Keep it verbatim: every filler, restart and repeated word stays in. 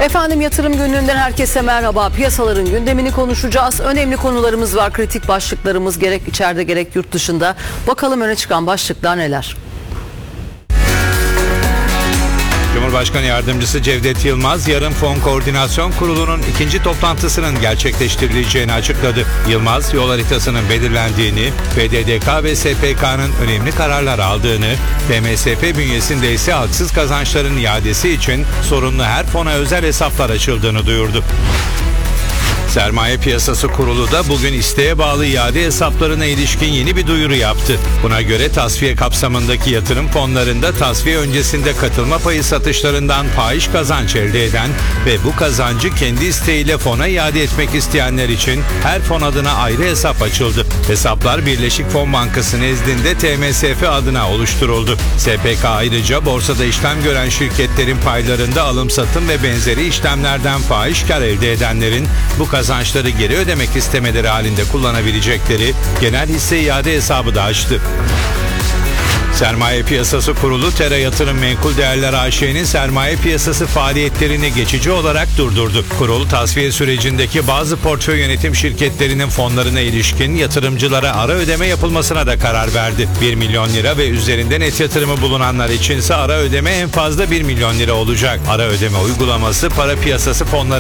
Efendim yatırım günlüğünden herkese merhaba. Piyasaların gündemini konuşacağız. Önemli konularımız var, kritik başlıklarımız gerek içeride gerek yurt dışında. Bakalım öne çıkan başlıklar neler? Cumhurbaşkanı Yardımcısı Cevdet Yılmaz, yarın Fon Koordinasyon Kurulu'nun ikinci toplantısının gerçekleştirileceğini açıkladı. Yılmaz, yol haritasının belirlendiğini, B D D K ve S P K'nın önemli kararlar aldığını, T M S F bünyesinde ise haksız kazançların iadesi için sorunlu her fona özel hesaplar açıldığını duyurdu. Sermaye Piyasası Kurulu da bugün isteğe bağlı iade hesaplarına ilişkin yeni bir duyuru yaptı. Buna göre tasfiye kapsamındaki yatırım fonlarında tasfiye öncesinde katılma payı satışlarından fahiş kazanç elde eden ve bu kazancı kendi isteğiyle fona iade etmek isteyenler için her fon adına ayrı hesap açıldı. Hesaplar Birleşik Fon Bankası nezdinde T M S F adına oluşturuldu. S P K ayrıca borsada işlem gören şirketlerin paylarında alım satım ve benzeri işlemlerden fahiş kar elde edenlerin bu kazançları geri ödemek istemeleri halinde kullanabilecekleri genel hisse iade hesabı da açtı. Sermaye Piyasası Kurulu Tera Yatırım Menkul Değerler A Ş'nin sermaye piyasası faaliyetlerini geçici olarak durdurdu. Kurul, tasfiye sürecindeki bazı portföy yönetim şirketlerinin fonlarına ilişkin yatırımcılara ara ödeme yapılmasına da karar verdi. bir milyon lira ve üzerinde net yatırımı bulunanlar içinse ara ödeme en fazla bir milyon lira olacak. Ara ödeme uygulaması para piyasası fonları